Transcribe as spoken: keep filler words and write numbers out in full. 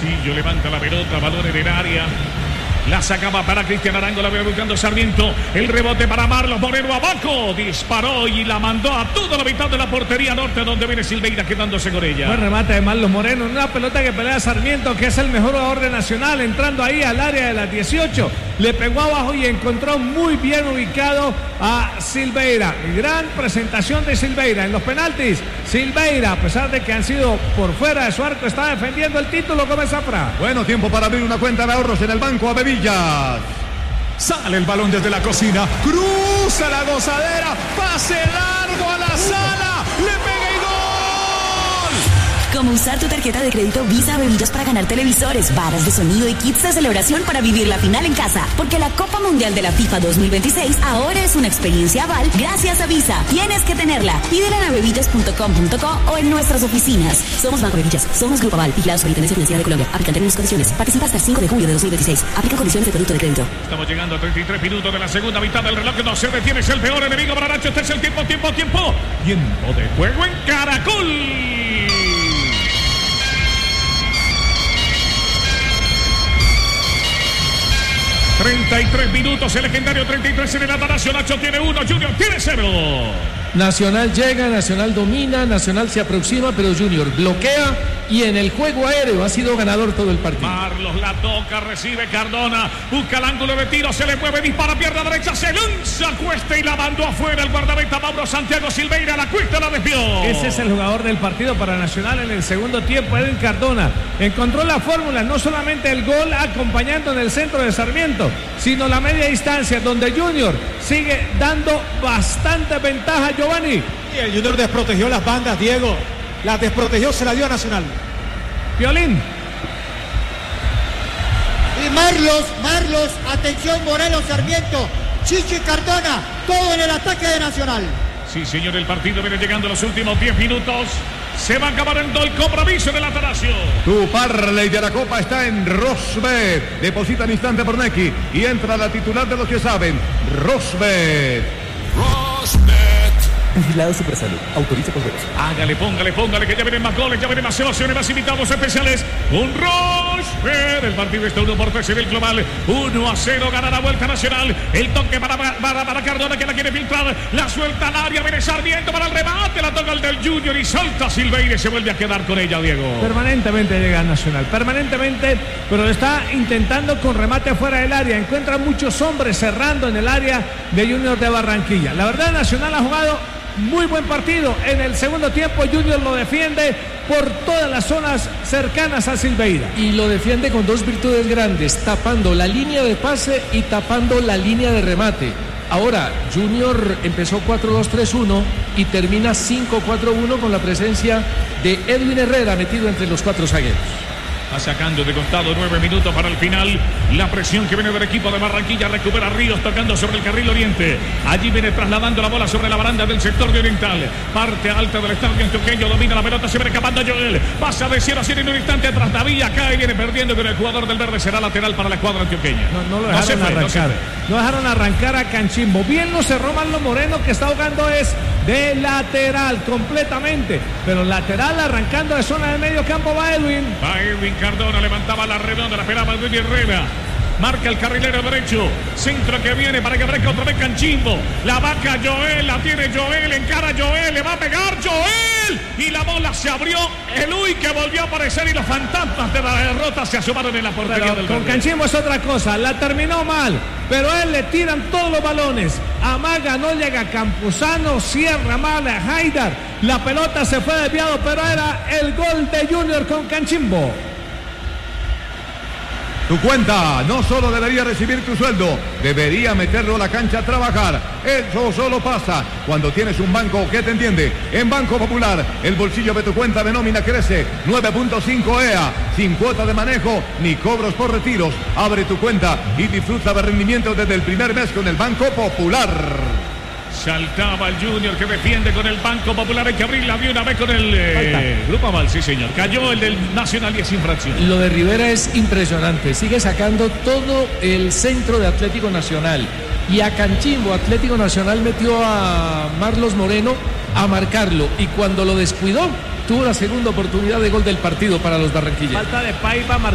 Hermosillo levanta la pelota, balón en el área. La sacaba para Cristian Arango, la viene buscando Sarmiento. El rebote para Marlos Moreno abajo. Disparó y la mandó a toda la mitad de la portería norte, donde viene Silveira quedándose con ella. Buen remate de Marlos Moreno. Una pelota que pelea Sarmiento, que es el mejor jugador de Nacional, entrando ahí al área de las dieciocho. Le pegó abajo y encontró muy bien ubicado a Silveira. Gran presentación de Silveira en los penaltis. Silveira, a pesar de que han sido por fuera de su arco, está defendiendo el título como Zafra. Bueno, tiempo para abrir una cuenta de ahorros en el Banco Abevillas. Sale el balón desde la cocina, cruza la gozadera, pase largo a la sala, le pega y gol. Cómo usar tu tarjeta de crédito Visa Bebillas para ganar televisores, varas de sonido y kits de celebración para vivir la final en casa. Porque la Copa Mundial de la FIFA dos mil veintiséis ahora es una experiencia aval gracias a Visa. Tienes que tenerla. Pídela en abebillas punto com punto co o en nuestras oficinas. Somos Banco Bebillas, somos Grupo Aval, vigilados por Intendencia Financiera de Colombia. Aplican términos y condiciones. Participa hasta el cinco de julio de dos mil veintiséis. Aplica condiciones de producto de crédito. Estamos llegando a treinta y tres minutos de la segunda mitad del reloj. No se detiene, es el peor enemigo para Nacho. Este es el tiempo, tiempo, tiempo. Tiempo de juego en Caracol. treinta y tres minutos, el legendario treinta y tres en el Atanasio. Nacho tiene uno, Junior tiene cero. Nacional llega, Nacional domina, Nacional se aproxima, pero Junior bloquea y en el juego aéreo ha sido ganador todo el partido. Marlos la toca, recibe Cardona, busca el ángulo de tiro, se le mueve, dispara, pierna derecha, se lanza Cuesta y la mandó afuera el guardameta Mauro Santiago Silveira, la Cuesta la desvió. Ese es el jugador del partido para Nacional en el segundo tiempo, Edwin Cardona. Encontró la fórmula, no solamente el gol acompañando en el centro de Sarmiento, sino la media distancia, donde Junior sigue dando bastante ventaja, Giovanni. Y el Junior desprotegió las bandas, Diego. Las desprotegió, se la dio a Nacional. Violín. Y Marlos, Marlos, atención, Morelos, Sarmiento, Chichi, Cardona, todo en el ataque de Nacional. Sí, señor, el partido viene llegando a los últimos diez minutos. Se va acabando el compromiso del Atanasio. Tu parlay de la Copa está en Rosbet. Deposita al instante por Nequi y entra la titular de los que saben, Rosbet. Rosbet. Vigilado Supersalud. Autoriza con juegos. Hágale, póngale, póngale, que ya vienen más goles, ya vienen más emociones, más invitados especiales. Un Rosbet. El partido está uno por tres en el global. uno a cero, gana la Vuelta Nacional. El toque para, para, para Cardona, que la quiere filtrar. La suelta al área, viene Sarmiento para el remate. La toca el del Junior y salta Silveira y se vuelve a quedar con ella, Diego. Permanentemente llega Nacional, permanentemente, pero está intentando con remate fuera del área. Encuentra muchos hombres cerrando en el área de Junior de Barranquilla. La verdad, Nacional ha jugado muy buen partido. En el segundo tiempo Junior lo defiende por todas las zonas cercanas a Silveira. Y lo defiende con dos virtudes grandes, tapando la línea de pase y tapando la línea de remate. Ahora, Junior empezó cuatro dos tres uno y termina cinco cuatro uno con la presencia de Edwin Herrera metido entre los cuatro zagueros. Va sacando de costado, nueve minutos para el final. La presión que viene del equipo de Barranquilla. Recupera Ríos tocando sobre el carril oriente. Allí viene trasladando la bola sobre la baranda del sector de Oriental. Parte alta del estadio antioqueño. Domina la pelota, se viene escapando Joel. Pasa de cero a cero en un instante tras Davía. Cae y viene perdiendo con el jugador del verde. Será lateral para la escuadra antioqueña. No, no lo dejaron no fue, arrancar. No, no dejaron arrancar a Canchimbo. Bien lo cerró Marlos Moreno, que está jugando es de lateral completamente. Pero lateral arrancando de zona de medio campo va Edwin. Va Edwin Cardona, levantaba la redonda, la esperaba Edwin Herrera. Marca el carrilero derecho. Centro que viene para que aparezca otra vez Canchimbo. La vaca Joel, la tiene Joel, encara Joel, le va a pegar Joel. Y la bola se abrió. El Uy que volvió a aparecer y los fantasmas de la derrota se asomaron en la portería pero del con verde. Canchimbo es otra cosa, la terminó mal, pero a él le tiran todos los balones. Amaga, no llega a Campuzano, cierra mal a Haidar. La pelota se fue desviado, pero era el gol de Junior con Canchimbo. Tu cuenta no solo debería recibir tu sueldo, debería meterlo a la cancha a trabajar. Eso solo pasa cuando tienes un banco que te entiende. En Banco Popular, el bolsillo de tu cuenta de nómina crece. nueve punto cinco E A, sin cuota de manejo ni cobros por retiros. Abre tu cuenta y disfruta de rendimiento desde el primer mes con el Banco Popular. Saltaba el Junior que defiende con el Banco Popular. Hay que abrirla de una vez con el eh, Grupo Aval, sí señor. Cayó el del Nacional y es infracción. Lo de Rivera es impresionante. Sigue sacando todo el centro de Atlético Nacional. Y a Canchimbo, Atlético Nacional metió a Marlos Moreno a marcarlo. Y cuando lo descuidó, tuvo la segunda oportunidad de gol del partido para los barranquilleros. Falta de Paiva.